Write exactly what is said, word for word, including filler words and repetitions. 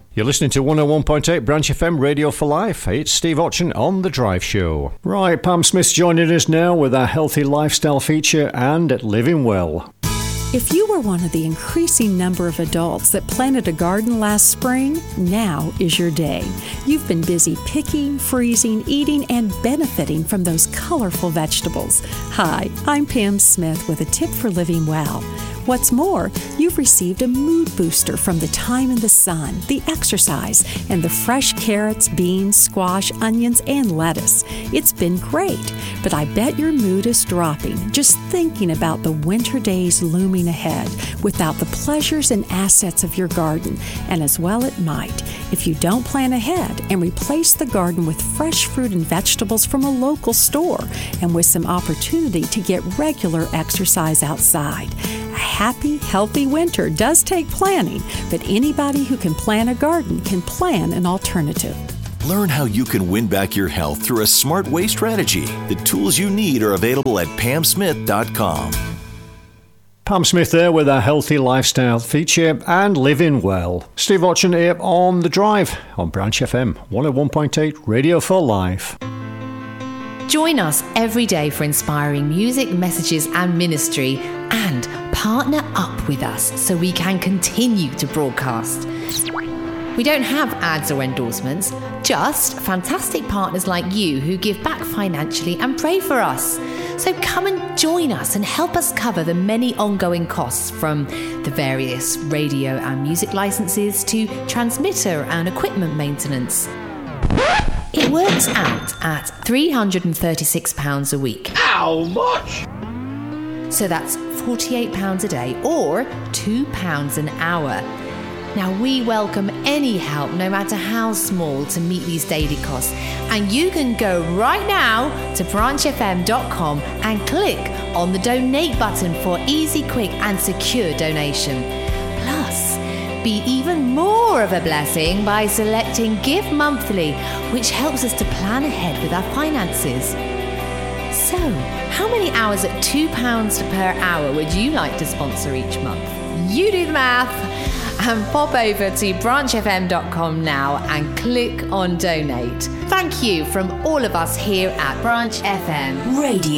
You're listening to one oh one point eight Branch F M Radio for Life. It's Steve Otchen on The Drive Show. Right, Pam Smith's joining us now with our healthy lifestyle feature and Living Well. If you were one of the increasing number of adults that planted a garden last spring, now is your day. You've been busy picking, freezing, eating, and benefiting from those colorful vegetables. Hi, I'm Pam Smith with a tip for living well. What's more, you've received a mood booster from the time in the sun, the exercise, and the fresh carrots, beans, squash, onions, and lettuce. It's been great, but I bet your mood is dropping just thinking about the winter days looming ahead without the pleasures and assets of your garden, and as well it might if you don't plan ahead and replace the garden with fresh fruit and vegetables from a local store and with some opportunity to get regular exercise outside. A happy, healthy winter does take planning, but anybody who can plan a garden can plan an alternative. Learn how you can win back your health through a smart waste strategy. The tools you need are available at pam smith dot com. Pam Smith there with our healthy lifestyle feature and Living Well. Steve Otchen here on The Drive on Branch F M one oh one point eight Radio for Life. Join us every day for inspiring music, messages and ministry, and partner up with us so we can continue to broadcast. We don't have ads or endorsements, just fantastic partners like you who give back financially and pray for us. So come and join us and help us cover the many ongoing costs, from the various radio and music licenses to transmitter and equipment maintenance. It works out at three hundred thirty-six pounds a week. How much? So that's forty-eight pounds a day or two pounds an hour. Now, we welcome any help, no matter how small, to meet these daily costs. And you can go right now to branch f m dot com and click on the donate button for easy, quick and secure donation. Plus, be even more of a blessing by selecting Give Monthly, which helps us to plan ahead with our finances. So, how many hours at two pounds per hour would you like to sponsor each month? You do the math and pop over to branch f m dot com now and click on donate. Thank you from all of us here at Branch F M Radio.